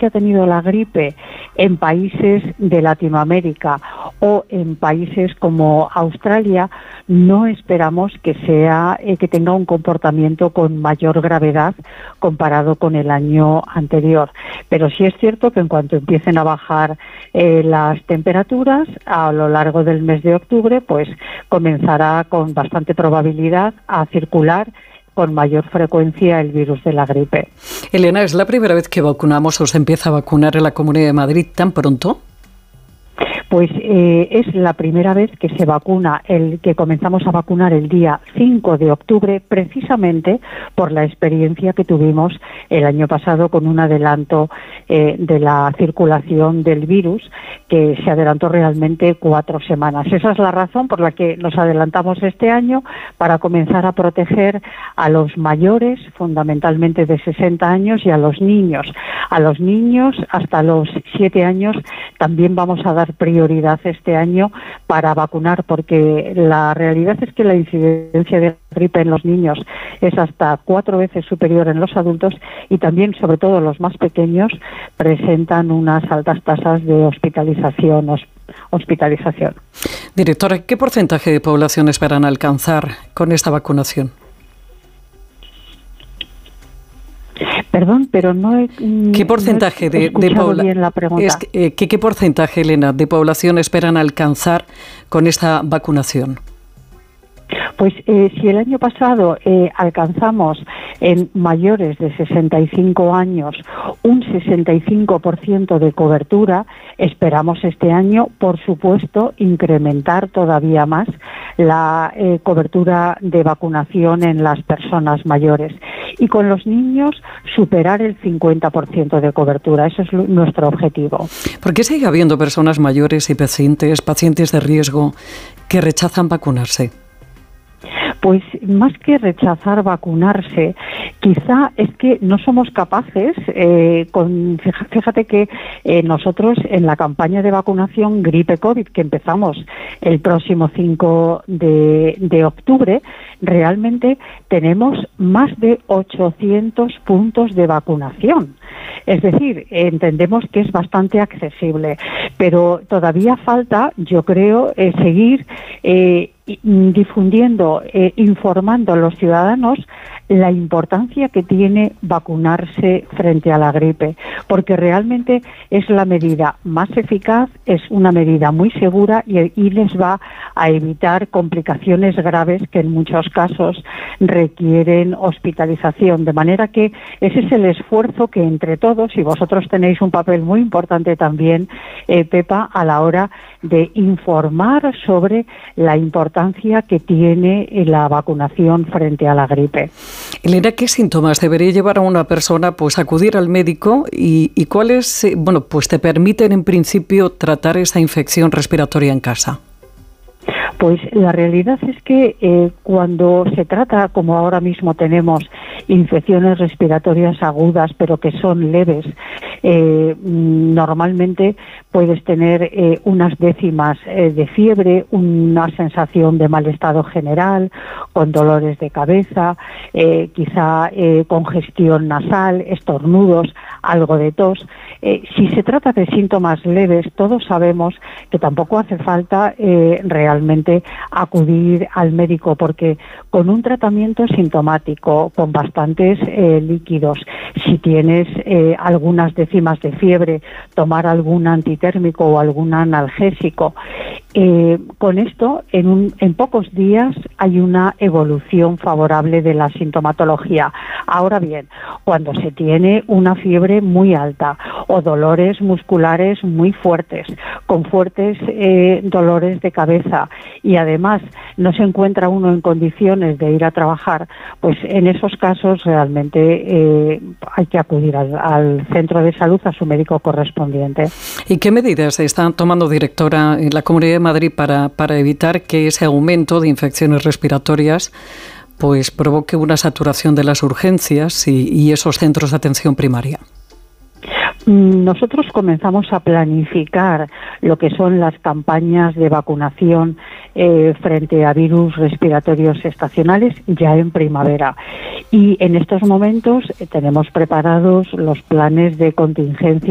que ha tenido la gripe en países de Latinoamérica o en países como Australia, no esperamos que tenga un comportamiento con mayor gravedad comparado con el año anterior. Pero sí es cierto que en cuanto empiecen a bajar las temperaturas a lo largo del mes de octubre, pues comenzará con bastante probabilidad a circular con mayor frecuencia el virus de la gripe. Elena, ¿es la primera vez que vacunamos o se empieza a vacunar en la Comunidad de Madrid tan pronto? Pues es la primera vez que se vacuna, que comenzamos a vacunar el día 5 de octubre, precisamente por la experiencia que tuvimos el año pasado con un adelanto de la circulación del virus, que se adelantó realmente 4 semanas. Esa es la razón por la que nos adelantamos este año, para comenzar a proteger a los mayores, fundamentalmente de 60 años, y a los niños. A los niños hasta los 7 años también vamos a dar prioridad este año para vacunar, porque la realidad es que la incidencia de gripe en los niños es hasta 4 veces superior en los adultos, y también, sobre todo los más pequeños, presentan unas altas tasas de hospitalización. Directora, ¿qué porcentaje de población esperan alcanzar con esta vacunación? Perdón, pero no he ¿Qué porcentaje bien la pregunta? ¿Qué porcentaje, Elena, de población esperan alcanzar con esta vacunación? Pues si el año pasado alcanzamos en mayores de 65 años un 65% de cobertura, esperamos este año, por supuesto, incrementar todavía más la cobertura de vacunación en las personas mayores. Y con los niños superar el 50% de cobertura. Eso es nuestro objetivo. ¿Por qué sigue habiendo personas mayores y pacientes de riesgo que rechazan vacunarse? Pues más que rechazar vacunarse, quizá es que no somos capaces, fíjate que nosotros en la campaña de vacunación gripe COVID, que empezamos el próximo 5 de octubre, realmente tenemos más de 800 puntos de vacunación. Es decir, entendemos que es bastante accesible, pero todavía falta, yo creo, seguir difundiendo, informando a los ciudadanos la importancia que tiene vacunarse frente a la gripe, porque realmente es la medida más eficaz, es una medida muy segura y les va a evitar complicaciones graves que en muchos casos requieren hospitalización. De manera que ese es el esfuerzo que entre todos, y vosotros tenéis un papel muy importante también, Pepa, a la hora de informar sobre la importancia que tiene la vacunación frente a la gripe. Elena, ¿qué síntomas debería llevar a una persona pues a acudir al médico y cuáles pues te permiten en principio tratar esa infección respiratoria en casa? Pues la realidad es que cuando se trata, como ahora mismo tenemos, infecciones respiratorias agudas pero que son leves, normalmente puedes tener unas décimas de fiebre, una sensación de mal estado general, con dolores de cabeza, quizá congestión nasal, estornudos, algo de tos. Si se trata de síntomas leves, todos sabemos que tampoco hace falta realmente acudir al médico, porque con un tratamiento sintomático, con bastantes líquidos, si tienes algunas décimas de fiebre, tomar algún antitérmico o algún analgésico, con esto en pocos días hay una evolución favorable de la sintomatología. Ahora bien, cuando se tiene una fiebre muy alta o dolores musculares muy fuertes, con fuertes dolores de cabeza, y además no se encuentra uno en condiciones de ir a trabajar, pues en esos casos realmente hay que acudir al centro de salud, a su médico correspondiente. ¿Y qué medidas están tomando, directora, en la Comunidad de Madrid para evitar que ese aumento de infecciones respiratorias pues provoque una saturación de las urgencias y esos centros de atención primaria? Nosotros comenzamos a planificar lo que son las campañas de vacunación frente a virus respiratorios estacionales ya en primavera, y en estos momentos tenemos preparados los planes de contingencia